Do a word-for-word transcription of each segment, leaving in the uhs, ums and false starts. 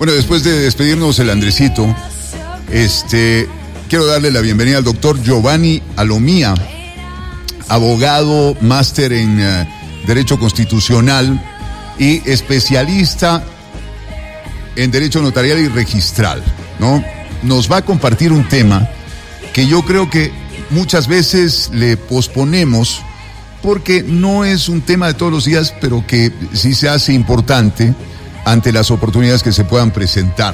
Bueno, después de despedirnos el Andresito, este, quiero darle la bienvenida al doctor Giovanni Alomía, abogado, máster en uh, Derecho Constitucional y especialista en Derecho Notarial y Registral, ¿no? Nos va a compartir un tema que yo creo que muchas veces le posponemos porque no es un tema de todos los días, pero que sí se hace importante ante las oportunidades que se puedan presentar.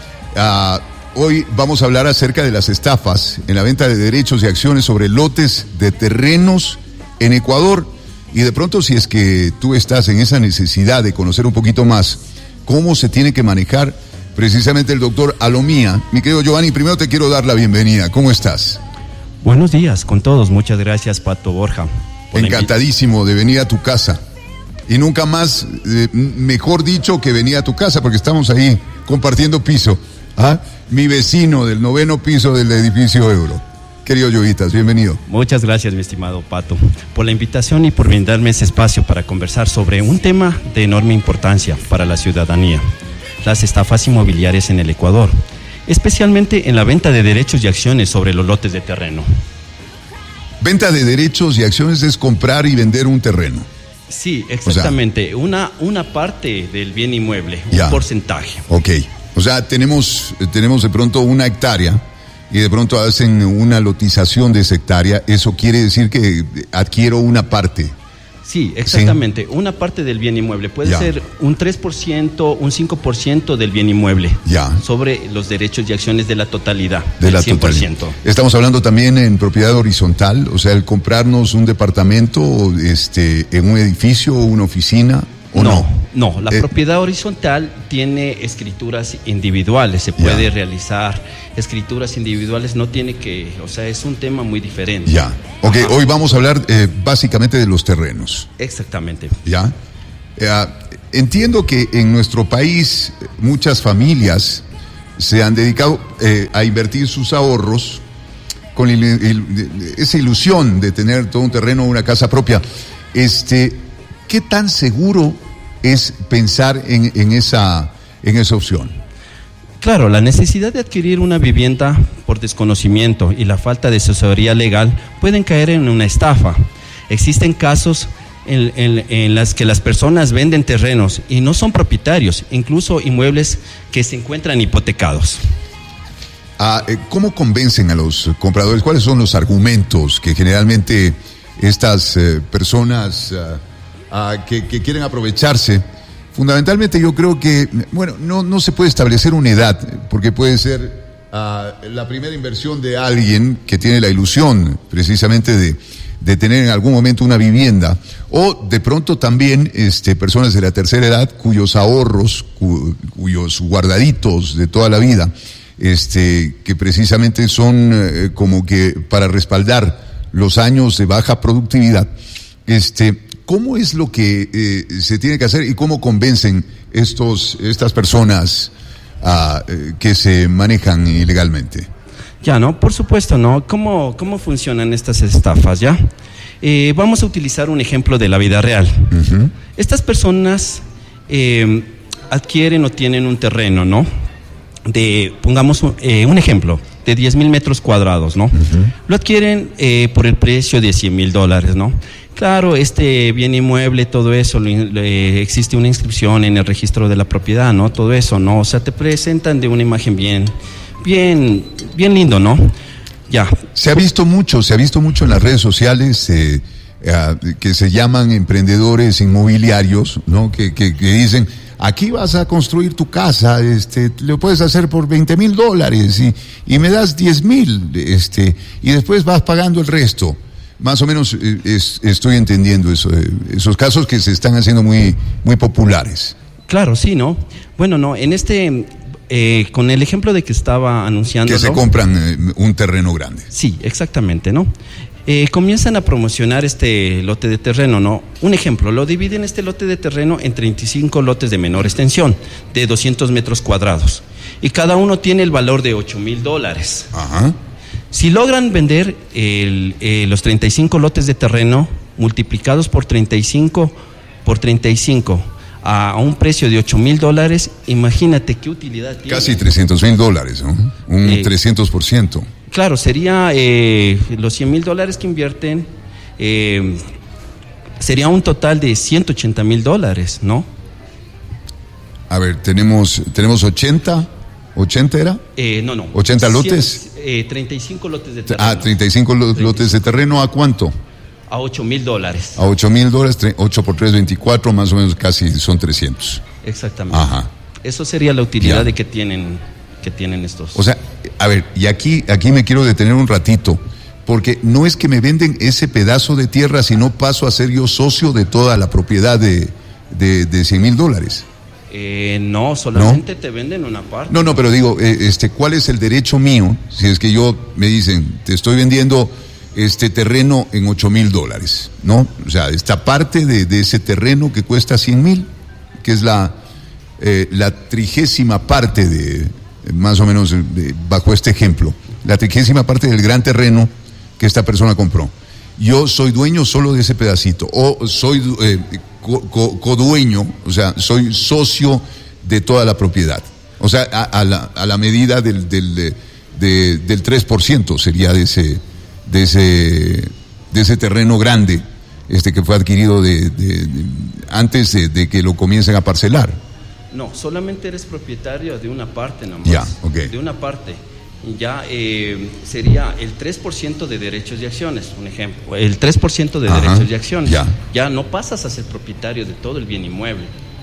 Uh, hoy vamos a hablar acerca de las estafas en la venta de derechos y acciones sobre lotes de terrenos en Ecuador. Y de pronto, si es que tú estás en esa necesidad de conocer un poquito más cómo se tiene que manejar, precisamente el doctor Alomía. Mi querido Giovanni, primero te quiero dar la bienvenida. ¿Cómo estás? Buenos días con todos. Muchas gracias, Pato Borja. Encantadísimo de venir a tu casa. Y nunca más, eh, mejor dicho, que venir a tu casa, porque estamos ahí compartiendo piso. ¿Ah? Mi vecino del noveno piso del edificio Euro. Querido Jovitas, bienvenido. Muchas gracias, mi estimado Pato, por la invitación y por brindarme ese espacio para conversar sobre un tema de enorme importancia para la ciudadanía: las estafas inmobiliarias en el Ecuador, especialmente en la venta de derechos y acciones sobre los lotes de terreno. Venta de derechos y acciones es comprar y vender un terreno. Sí, exactamente. O sea, una, una parte del bien inmueble, ya, un porcentaje. Ok. O sea, tenemos, tenemos de pronto una hectárea y de pronto hacen una lotización de esa hectárea. Eso quiere decir que adquiero una parte. Sí, exactamente. ¿Sí? Una parte del bien inmueble. Puede ya. ser un tres por ciento, un cinco por ciento del bien inmueble. Ya. Sobre los derechos y acciones de la totalidad. De la cien por ciento. Totalidad. Estamos hablando también en propiedad horizontal, o sea, el comprarnos un departamento, este, en un edificio o una oficina. ¿O no? No, no, la eh, propiedad horizontal tiene escrituras individuales, se puede ya. realizar escrituras individuales, no tiene que, o sea, es un tema muy diferente. Ya, ok, ajá. Hoy vamos a hablar eh, básicamente de los terrenos. Exactamente. Ya, eh, entiendo que en nuestro país muchas familias se han dedicado eh, a invertir sus ahorros con il, il, esa ilusión de tener todo un terreno, una casa propia. Este, ¿qué tan seguro es pensar en, en, esa, en esa opción? Claro, la necesidad de adquirir una vivienda por desconocimiento y la falta de asesoría legal pueden caer en una estafa. Existen casos en, en, en las que las personas venden terrenos y no son propietarios, incluso inmuebles que se encuentran hipotecados. Ah, ¿cómo convencen a los compradores? ¿Cuáles son los argumentos que generalmente estas eh, personas uh, uh, que, que quieren aprovecharse? Fundamentalmente yo creo que, bueno, no, no se puede establecer una edad, porque puede ser uh, la primera inversión de alguien que tiene la ilusión precisamente de, de tener en algún momento una vivienda, o de pronto también este, personas de la tercera edad cuyos ahorros, cu, cuyos guardaditos de toda la vida, este, que precisamente son eh, como que para respaldar los años de baja productividad. Este, ¿cómo es lo que eh, se tiene que hacer y cómo convencen estos, estas personas uh, eh, que se manejan ilegalmente? Ya, ¿no? Por supuesto, ¿no? ¿Cómo, cómo funcionan estas estafas, ya? Eh, vamos a utilizar un ejemplo de la vida real. Uh-huh. Estas personas eh, adquieren o tienen un terreno, ¿no? De, pongamos un, eh, un ejemplo, de diez mil metros cuadrados, ¿no? Uh-huh. Lo adquieren eh, por el precio de cien mil dólares, ¿no? Claro, este bien inmueble, todo eso, lo, eh, existe una inscripción en el registro de la propiedad, ¿no? Todo eso, ¿no? O sea, te presentan de una imagen bien, bien, bien lindo, ¿no? Ya. Se ha visto mucho, se ha visto mucho en las redes sociales, eh, eh, que se llaman emprendedores inmobiliarios, ¿no? Que, que, que dicen, aquí vas a construir tu casa, este, lo puedes hacer por veinte mil dólares y, y me das diez mil, este, y después vas pagando el resto. Más o menos eh, es, estoy entendiendo eso, eh, esos casos que se están haciendo muy, muy populares. Claro, sí, ¿no? Bueno, no, en este, eh, con el ejemplo de que estaba anunciando. Que se compran eh, un terreno grande. Sí, exactamente, ¿no? Eh, comienzan a promocionar este lote de terreno, ¿no? Un ejemplo, lo dividen este lote de terreno en treinta y cinco lotes de menor extensión, de doscientos metros cuadrados. Y cada uno tiene el valor de ocho mil dólares. Ajá. Si logran vender el, eh, los treinta y cinco lotes de terreno multiplicados por treinta y cinco por treinta y cinco a, a un precio de ocho mil dólares, imagínate qué utilidad tiene. Casi trescientos mil dólares, ¿no? Un eh, trescientos por ciento. Claro, sería eh, los cien mil dólares que invierten, eh, sería un total de ciento ochenta mil dólares, ¿no? A ver, tenemos, tenemos ochenta, ¿ochenta era? Eh, no, no. ¿ochenta lotes? cien, eh, treinta y cinco lotes de terreno. Ah, treinta y cinco lotes treinta y cinco. De terreno, ¿a cuánto? A ocho mil dólares. A ocho mil dólares, ocho por tres, veinticuatro, más o menos casi son trescientos. Exactamente. Ajá. Eso sería la utilidad ya. de que tienen, que tienen estos. O sea, a ver, y aquí, aquí me quiero detener un ratito, porque no es que me venden ese pedazo de tierra, sino paso a ser yo socio de toda la propiedad de, de, de cien mil dólares. Eh, no, solamente ¿No? te venden una parte. No, no, pero digo, eh, este, ¿cuál es el derecho mío? Si es que yo me dicen, te estoy vendiendo este terreno en ocho mil dólares, ¿no? O sea, esta parte de, de ese terreno que cuesta cien mil, que es la, eh, la trigésima parte de, más o menos, de, bajo este ejemplo, la trigésima parte del gran terreno que esta persona compró. Yo soy dueño solo de ese pedacito, o soy eh, co, co, codueño, o sea, soy socio de toda la propiedad. O sea, a, a, la, a la medida del, del, de, de, del tres por ciento sería de ese, de ese, de ese terreno grande este que fue adquirido de, de, de, antes de, de que lo comiencen a parcelar. No, solamente eres propietario de una parte nomás. Ya, okay. De una parte. Ya eh, sería el tres por ciento de derechos y acciones, un ejemplo. El tres por ciento de Ajá, derechos y acciones. Ya. ya no pasas a ser propietario de todo el bien inmueble.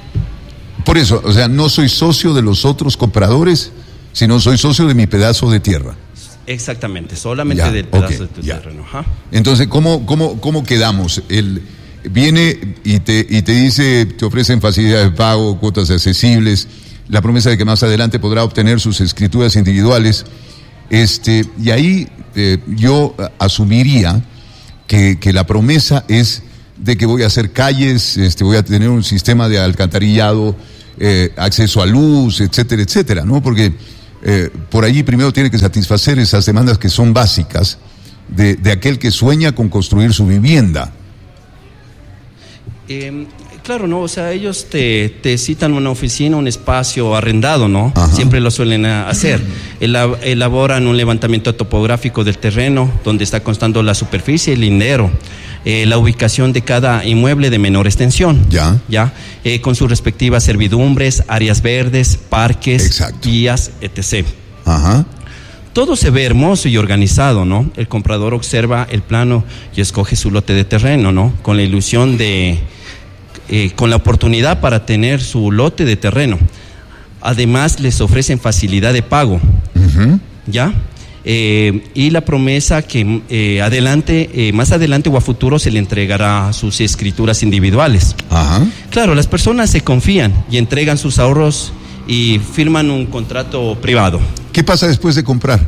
Por eso, o sea, no soy socio de los otros compradores, sino soy socio de mi pedazo de tierra. Exactamente, solamente ya, del pedazo okay, de tu ya. terreno. Ajá. Entonces, ¿cómo, cómo, cómo quedamos? El, viene y te, y te dice, te ofrecen facilidades de pago, cuotas accesibles, la promesa de que más adelante podrá obtener sus escrituras individuales, este, y ahí eh, yo asumiría que, que la promesa es de que voy a hacer calles, este, voy a tener un sistema de alcantarillado, eh, acceso a luz, etcétera, etcétera, ¿no? Porque eh, por allí primero tiene que satisfacer esas demandas que son básicas de, de aquel que sueña con construir su vivienda. Eh, claro, ¿no? O sea, ellos te, te citan una oficina, un espacio arrendado, ¿no? Ajá. Siempre lo suelen hacer. Elab- elaboran un levantamiento topográfico del terreno, donde está constando la superficie, el lindero, eh, la ubicación de cada inmueble de menor extensión. Ya. Ya. Eh, con sus respectivas servidumbres, áreas verdes, parques, Exacto. guías, etcétera. Ajá. Todo se ve hermoso y organizado, ¿no? El comprador observa el plano y escoge su lote de terreno, ¿no? Con la ilusión de... Eh, con la oportunidad para tener su lote de terreno. Además, les ofrecen facilidad de pago, uh-huh. ¿ya? Eh, y la promesa que eh, adelante, eh, más adelante o a futuro se le entregará sus escrituras individuales. Ajá. Claro, las personas se confían y entregan sus ahorros y firman un contrato privado. ¿Qué pasa después de comprar?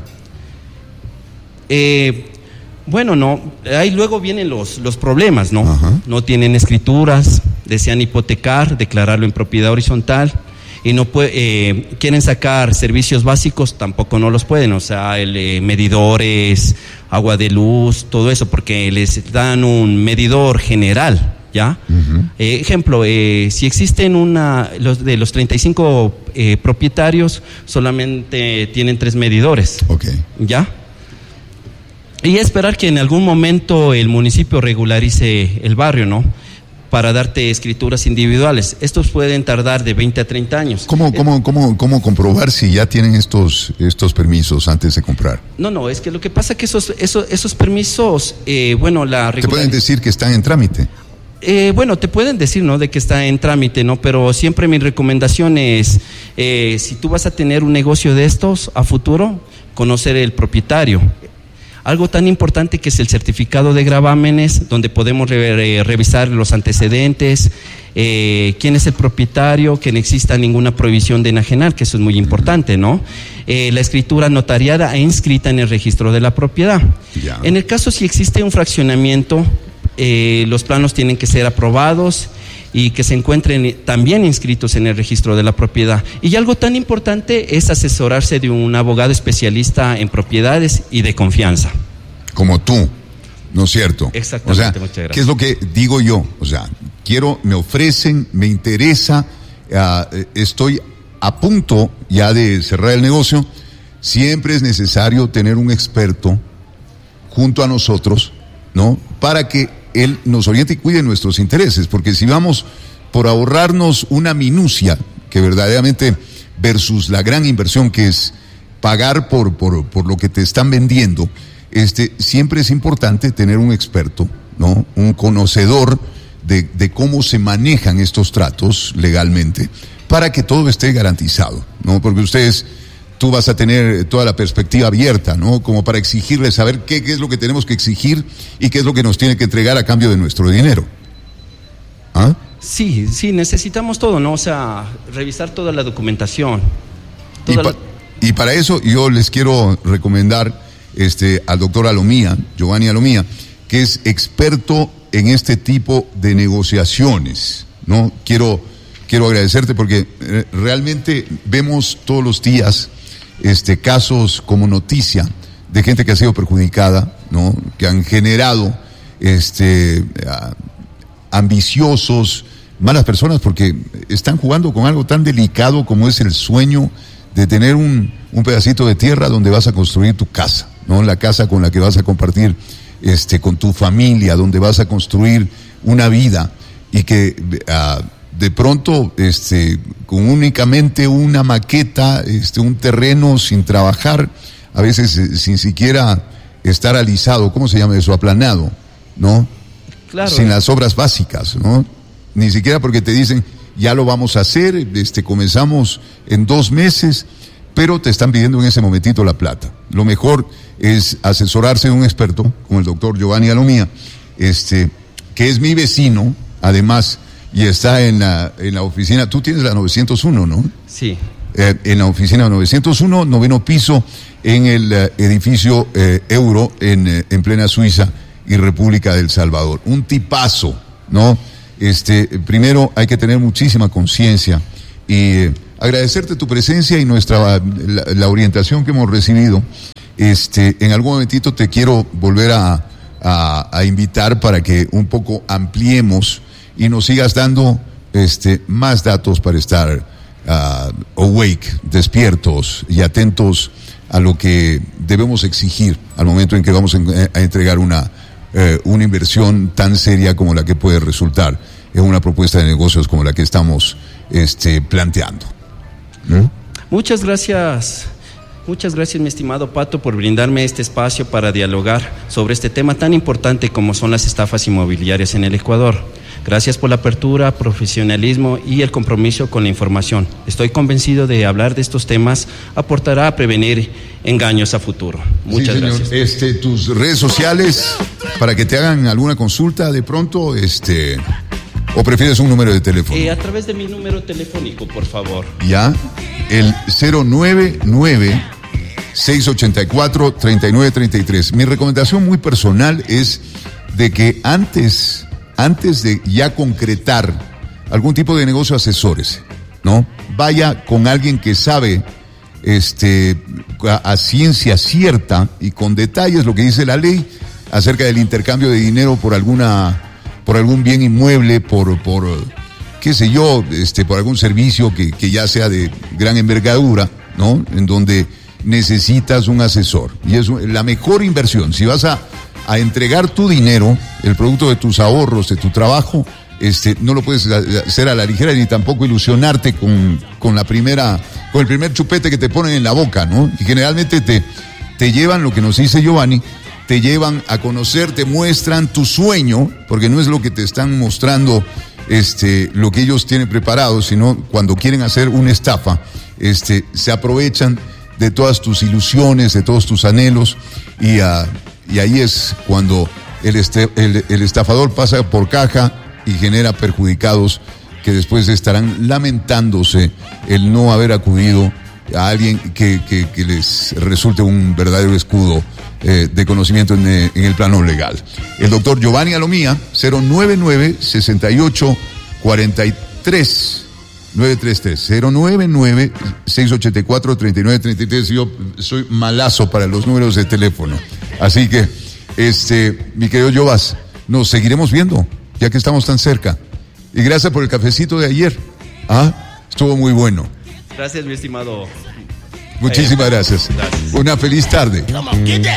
Eh... Bueno, no, ahí luego vienen los, los problemas, ¿no? Ajá. No tienen escrituras, desean hipotecar, declararlo en propiedad horizontal y no puede, eh, quieren sacar servicios básicos, tampoco no los pueden, o sea, el, eh, medidores, agua de luz, todo eso, porque les dan un medidor general, ¿ya? Uh-huh. Eh, ejemplo, eh, si existen una, los, de los treinta y cinco eh, propietarios, solamente tienen tres medidores, okay. ¿ya? Y esperar que en algún momento el municipio regularice el barrio, ¿no? Para darte escrituras individuales. Estos pueden tardar de veinte a treinta años. ¿Cómo, cómo, cómo, cómo comprobar si ya tienen estos, estos permisos antes de comprar? No, no, es que lo que pasa es que esos, esos, esos permisos, eh, bueno, la regularización... ¿Te pueden decir que están en trámite? Eh, bueno, te pueden decir, ¿no?, de que está en trámite, ¿no? Pero siempre mi recomendación es, eh, si tú vas a tener un negocio de estos a futuro, conocer el propietario. Algo tan importante que es el certificado de gravámenes, donde podemos re- revisar los antecedentes, eh, quién es el propietario, que no exista ninguna prohibición de enajenar, que eso es muy importante, ¿no? Eh, la escritura notariada e inscrita en el registro de la propiedad. Ya. En el caso si existe un fraccionamiento, eh, los planos tienen que ser aprobados y que se encuentren también inscritos en el registro de la propiedad. Y algo tan importante es asesorarse de un abogado especialista en propiedades y de confianza. Como tú. ¿no es cierto? Exactamente, o sea, muchas gracias. ¿qué es lo que digo yo? O sea, quiero, me ofrecen, me interesa, uh, estoy a punto ya de cerrar el negocio. Siempre es necesario tener un experto junto a nosotros, ¿no? Para que él nos oriente y cuide nuestros intereses, porque si vamos por ahorrarnos una minucia, que verdaderamente versus la gran inversión que es pagar por, por, por lo que te están vendiendo, este, siempre es importante tener un experto, ¿no? Un conocedor de, de cómo se manejan estos tratos legalmente, para que todo esté garantizado, ¿no? Porque ustedes, tú vas a tener toda la perspectiva abierta, ¿no? Como para exigirles saber qué, qué es lo que tenemos que exigir y qué es lo que nos tiene que entregar a cambio de nuestro dinero. ¿Ah? Sí, sí, necesitamos todo, ¿no? O sea, revisar toda la documentación. Toda Y, pa- la... y para eso yo les quiero recomendar este, al doctor Alomía, Giovanni Alomía, que es experto en este tipo de negociaciones, ¿no? Quiero... Quiero agradecerte porque eh, realmente vemos todos los días este, casos como noticia de gente que ha sido perjudicada, ¿no? Que han generado este, a, ambiciosos, malas personas, porque están jugando con algo tan delicado como es el sueño de tener un, un pedacito de tierra donde vas a construir tu casa, ¿no? La casa con la que vas a compartir este, con tu familia, donde vas a construir una vida y que... Uh, de pronto, este, con únicamente una maqueta, este, un terreno sin trabajar, a veces eh, sin siquiera estar alisado, ¿cómo se llama eso? Aplanado, ¿no? Claro. Sin las obras básicas, ¿no? Ni siquiera porque te dicen, ya lo vamos a hacer, este, comenzamos en dos meses, pero te están pidiendo en ese momentito la plata. Lo mejor es asesorarse de un experto, como el doctor Giovanni Alomía, este, que es mi vecino, además, y está en la, en la oficina, tú tienes la novecientos uno, ¿no? Sí. Eh, en la oficina novecientos uno, noveno piso, en el eh, edificio eh, Euro, en, eh, en plena Suiza y República del Salvador. Un tipazo, ¿no? Este, primero hay que tener muchísima conciencia y eh, agradecerte tu presencia y nuestra, la, la orientación que hemos recibido. Este, en algún momentito te quiero volver a, a, a invitar para que un poco ampliemos y nos sigas dando este, más datos para estar uh, awake, despiertos y atentos a lo que debemos exigir al momento en que vamos a entregar una, eh, una inversión tan seria como la que puede resultar en una propuesta de negocios como la que estamos este, planteando. ¿Mm? Muchas gracias. Muchas gracias, mi estimado Pato, por brindarme este espacio para dialogar sobre este tema tan importante como son las estafas inmobiliarias en el Ecuador. Gracias por la apertura, profesionalismo y el compromiso con la información. Estoy convencido de hablar de estos temas aportará a prevenir engaños a futuro. Muchas sí, señor. gracias. Este, tus redes sociales para que te hagan alguna consulta de pronto, este, o prefieres un número de teléfono. Eh, a través de mi número telefónico, por favor. Ya, el cero nueve nueve, seis ocho cuatro, tres nueve tres tres. Mi recomendación muy personal es de que antes, antes de ya concretar algún tipo de negocio, asesores, ¿no? Vaya con alguien que sabe este, a, a ciencia cierta y con detalles lo que dice la ley acerca del intercambio de dinero por alguna, por algún bien inmueble, por, por qué sé yo, este, por algún servicio que, que ya sea de gran envergadura, ¿no? En donde necesitas un asesor. Y es la mejor inversión. Si vas a, a entregar tu dinero, el producto de tus ahorros, de tu trabajo, este, no lo puedes hacer a la ligera ni tampoco ilusionarte con, con la primera, con el primer chupete que te ponen en la boca, ¿no? Y generalmente te, te llevan, lo que nos dice Giovanni, te llevan a conocer, te muestran tu sueño, porque no es lo que te están mostrando, este, lo que ellos tienen preparado, sino cuando quieren hacer una estafa, este, se aprovechan de todas tus ilusiones, de todos tus anhelos, y, uh, y ahí es cuando el, este, el, el estafador pasa por caja y genera perjudicados que después estarán lamentándose el no haber acudido a alguien que, que, que les resulte un verdadero escudo eh, de conocimiento en, en el plano legal. El doctor Giovanni Alomía, cero nueve nueve, seis ocho cuatro tres nueve tres tres, cero nueve nueve, seis ocho cuatro, tres nueve tres tres. Yo soy malazo para los números de teléfono, así que Este, mi querido Jovas, nos seguiremos viendo, ya que estamos tan cerca. Y gracias por el cafecito de ayer. Ah, estuvo muy bueno. Gracias, mi estimado. Muchísimas gracias. Gracias. Una feliz tarde.